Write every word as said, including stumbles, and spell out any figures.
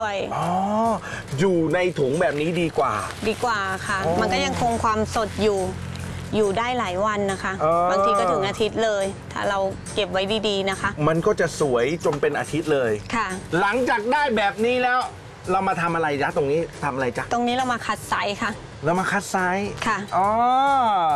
อ๋ออยู่ในถุงแบบนี้ดีกว่าดีกว่าค่ะมันก็ยังคงความสดอยู่อยู่ได้หลายวันนะคะบางทีก็ถึงอาทิตย์เลยถ้าเราเก็บไว้ดีๆนะคะมันก็จะสวยจนเป็นอาทิตย์เลยค่ะหลังจากได้แบบนี้แล้วเรามาทำอะไรจ๊ะตรงนี้ทำอะไรจ๊ะตรงนี้เรามาคัดไซส์ค่ะเรามาคัดไซส์ค่ะอ๋อ